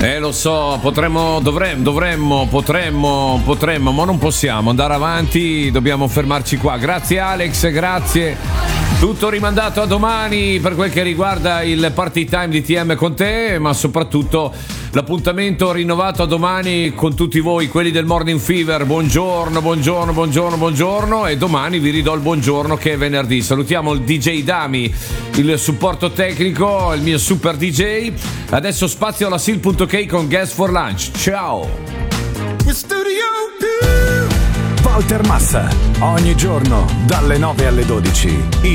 Lo so, dovremmo, ma non possiamo andare avanti, dobbiamo fermarci qua. Grazie Alex, grazie. Tutto rimandato a domani per quel che riguarda il party time di TM con te, ma soprattutto l'appuntamento rinnovato a domani con tutti voi, quelli del Morning Fever. Buongiorno, e domani vi ridò il buongiorno che è venerdì. Salutiamo il DJ Dami, il supporto tecnico, il mio super DJ. Adesso spazio alla Seal.k con Gas for Lunch. Ciao. Walter Massa, ogni giorno dalle 9 alle 12.